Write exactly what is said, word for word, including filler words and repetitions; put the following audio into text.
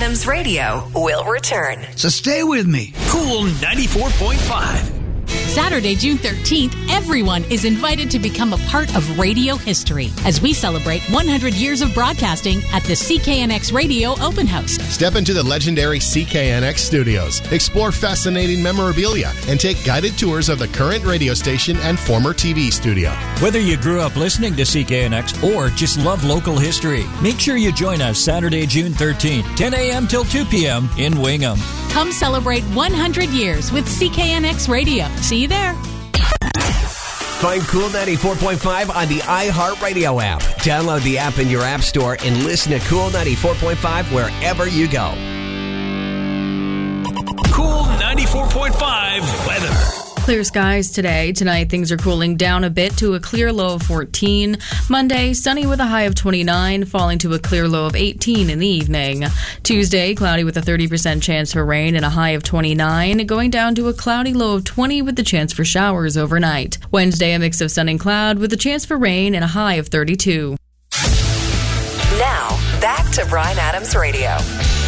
Adams Radio will return. So stay with me. Cool ninety-four point five. Saturday, June thirteenth, everyone is invited to become a part of radio history as we celebrate one hundred years of broadcasting at the C K N X Radio Open House. Step into the legendary C K N X studios, explore fascinating memorabilia, and take guided tours of the current radio station and former T V studio. Whether you grew up listening to C K N X or just love local history, make sure you join us Saturday, June thirteenth, ten a.m. till two p.m. in Wingham. Come celebrate one hundred years with C K N X Radio. See you there. Find Cool ninety-four point five on the iHeartRadio app. Download the app in your app store and listen to Cool ninety-four point five wherever you go. Cool ninety-four point five weather. Clear skies today. Tonight, things are cooling down a bit to a clear low of fourteen. Monday, sunny with a high of twenty-nine, falling to a clear low of eighteen in the evening. Tuesday, cloudy with a thirty percent chance for rain and a high of twenty-nine, going down to a cloudy low of twenty with the chance for showers overnight. Wednesday, a mix of sun and cloud with a chance for rain and a high of thirty-two. Now, back to Bryan Adams Radio.